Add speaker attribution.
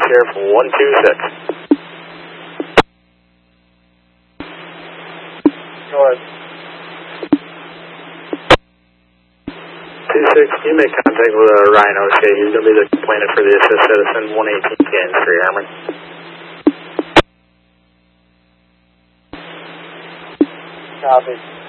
Speaker 1: Sheriff 126.
Speaker 2: Go ahead.
Speaker 1: 26, you make contact with Rhino. Okay, he's going to be the complainant for the assist citizen 118 Kansas Street, Armory.
Speaker 2: Copy.